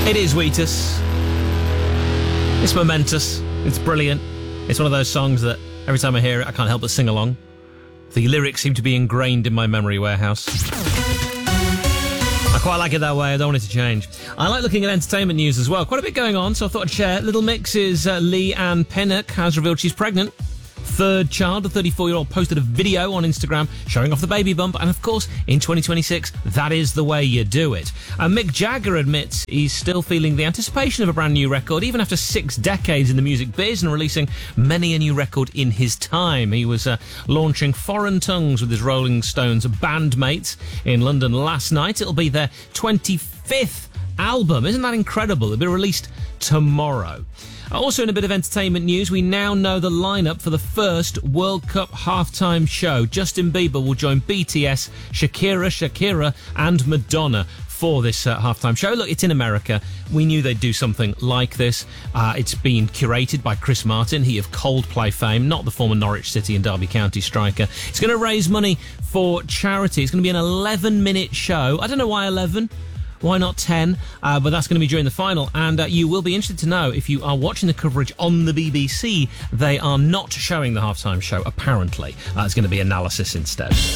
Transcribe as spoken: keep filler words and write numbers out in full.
It is Wheatus. It's momentous. It's brilliant. It's one of those songs that every time I hear it, I can't help but sing along. The lyrics seem to be ingrained in my memory warehouse. I quite like it that way. I don't want it to change. I like looking at entertainment news as well. Quite a bit going on, so I thought I'd share. Little Mix's uh, Lee Ann Pinnock has revealed she's pregnant. Third child, the thirty-four-year-old, posted a video on Instagram showing off the baby bump, and of course, in twenty twenty-six, that is the way you do it. And Mick Jagger admits he's still feeling the anticipation of a brand new record, even after six decades in the music biz and releasing many a new record in his time. He was uh, launching Foreign Tongues with his Rolling Stones bandmates in London last night. It'll be their twenty-fifth album. Isn't that incredible? It'll be released tomorrow. Also in a bit of entertainment news, we now know the lineup for the first World Cup halftime show. Justin Bieber will join B T S, Shakira, Shakira and Madonna for this uh, halftime show. Look, it's in America. We knew they'd do something like this. Uh, it's been curated by Chris Martin, he of Coldplay fame, not the former Norwich City and Derby County striker. It's going to raise money for charity. It's going to be an eleven-minute show. I don't know why eleven. Why not ten? Uh, but that's going to be during the final. And uh, you will be interested to know, if you are watching the coverage on the B B C, they are not showing the halftime show, apparently. Uh, it's going to be analysis instead.